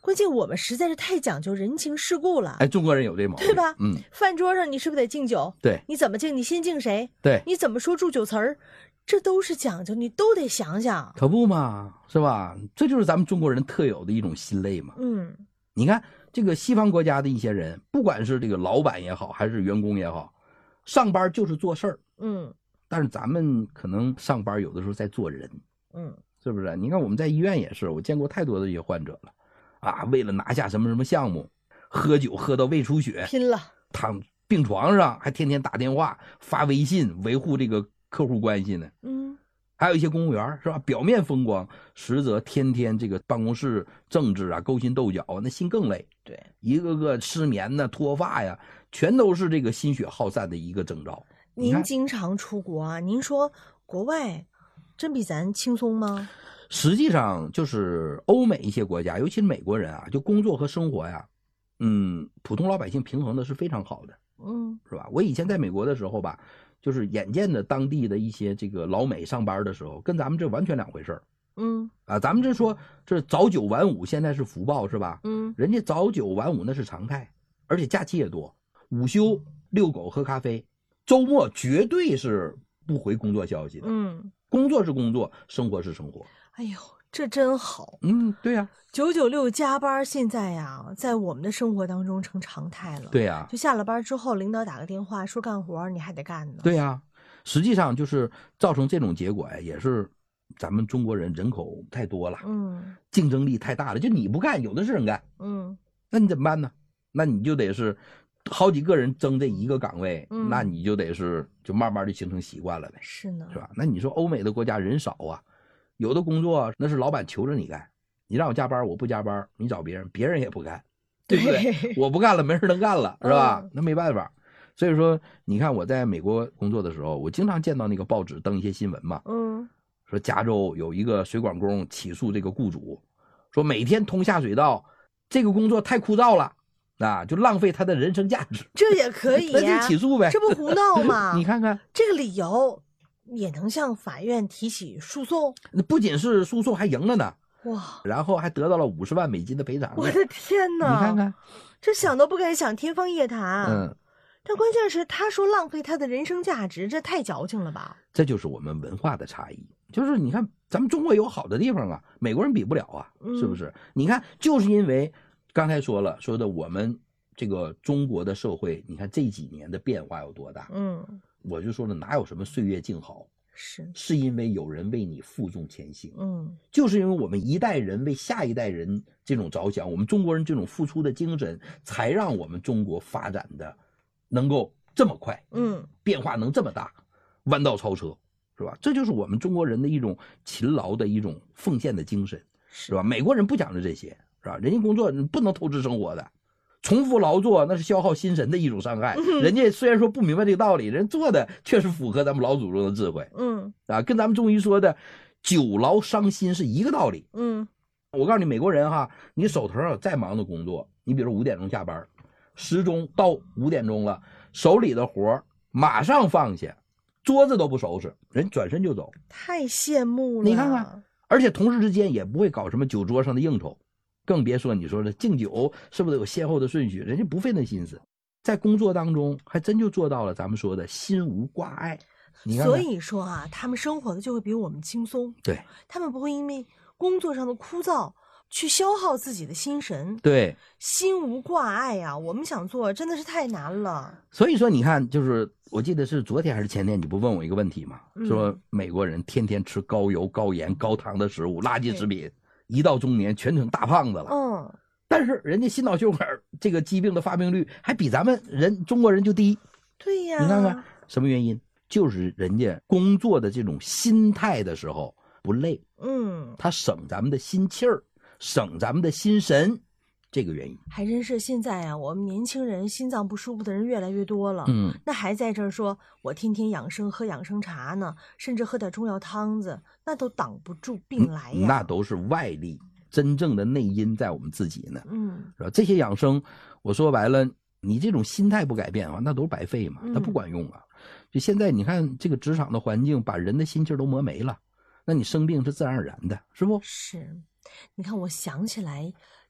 关键我们实在是太讲究人情世故了。 哎，中国人有这毛病， 对吧？饭桌上你是不是得敬酒？ 对， 你怎么敬？你先敬谁？ 对， 你怎么说祝酒词儿？这都是讲究，你都得想想。 可不嘛，是吧？这就是咱们中国人特有的一种心类嘛。你看这个西方国家的一些人，不管是这个老板也好，还是员工也好，上班就是做事儿。但是咱们可能上班有的时候在做人。是不是？你看我们在医院也是，我见过太多的这些患者了，啊，为了拿下什么什么项目，喝酒喝到胃出血， 拼了， 躺病床上还天天打电话发微信维护这个客户关系呢。还有一些公务员是吧，表面风光，实则天天这个办公室政治啊，勾心斗角啊，那心更累。 对， 一个个失眠呢，脱发呀，全都是这个心血耗散的一个征兆。 您经常出国啊，您说国外真比咱轻松吗？ 实际上就是欧美一些国家，尤其是美国人啊，就工作和生活呀，普通老百姓平衡的是非常好的。是吧？我以前在美国的时候吧，就是眼见着当地的一些这个老美上班的时候，跟咱们这完全两回事儿。咱们这说这早9晚5，现在是福报是吧？人家早9晚5那是常态，而且假期也多，午休遛狗喝咖啡，周末绝对是不回工作消息的。工作是工作，生活是生活。 哎呦，这真好。 对呀 ，996加班现在呀，在我们的生活当中成常态了。 对呀， 就下了班之后，领导打个电话说干活，你还得干呢。 对呀，实际上就是造成这种结果呀，也是咱们中国人人口太多了，竞争力太大了，就你不干，有的是人干，那你怎么办呢？那你就得是好几个人争这一个岗位，那你就得是就慢慢的形成习惯了呗。 是呢， 是吧？那你说欧美的国家人少啊，有的工作那是老板求着你干，你让我加班我不加班，你找别人，别人也不干，对不对？我不干了，没人能干了，是吧？那没办法。所以说，你看我在美国工作的时候，我经常见到那个报纸登一些新闻嘛，说加州有一个水管工起诉这个雇主，说每天通下水道，这个工作太枯燥了。就浪费他的人生价值， 这也可以呀， 那就起诉呗， 这不胡闹吗？ 你看看这个理由也能向法院提起诉讼？ 那不仅是诉讼，还赢了呢。 哇！ 然后还得到了50万美金的赔偿。 我的天哪！ 你看看， 这想都不敢想，天方夜谭。但关键是他说浪费他的人生价值，这太矫情了吧？ 这就是我们文化的差异。就是你看，咱们中国有好的地方啊，美国人比不了啊，是不是？你看，就是因为刚才说的我们这个中国的社会，你看这几年的变化有多大？我就说了，哪有什么岁月静好？是因为有人为你负重前行。就是因为我们一代人为下一代人这种着想，我们中国人这种付出的精神，才让我们中国发展的能够这么快。变化能这么大，弯道超车，是吧？这就是我们中国人的一种勤劳的一种奉献的精神，是吧？美国人不讲究这些，是吧？人家工作不能透支生活的，重复劳作那是消耗心神的一种伤害。人家虽然说不明白这个道理，人做的确实符合咱们老祖宗的智慧。跟咱们中医说的久劳伤心是一个道理。我告诉你，美国人哈，你手头上再忙的工作，你比如5点钟下班，时钟到5点钟了，手里的活马上放下，桌子都不收拾，人转身就走。 太羡慕了。 你看看，而且同事之间也不会搞什么酒桌上的应酬。更别说你说的敬酒是不是有先后的顺序，人家不费那心思，在工作当中还真就做到了咱们说的心无挂碍。你看看， 所以说啊，他们生活的就会比我们轻松。 对， 他们不会因为工作上的枯燥去消耗自己的心神。 对， 心无挂碍啊，我们想做真的是太难了。 所以说你看，就是我记得是昨天还是前天，你不问我一个问题吗？说美国人天天吃高油高盐高糖的食物，垃圾食品，一到中年全成大胖子了。但是人家心脑血管这个疾病的发病率还比咱们中国人就低。 对呀， 你看看什么原因？就是人家工作的这种心态的时候不累，他省咱们的心气儿，省咱们的心神，这个原因。 还真是现在啊，我们年轻人心脏不舒服的人越来越多了。那还在这儿说我天天养生喝养生茶呢，甚至喝点中药汤子，那都挡不住病来呀。 那都是外力，真正的内因在我们自己呢。是吧？这些养生，我说白了，你这种心态不改变啊，那都是白费嘛，它不管用啊。就现在你看这个职场的环境，把人的心气都磨没了，那你生病是自然而然的，是不？ 是。你看，我想起来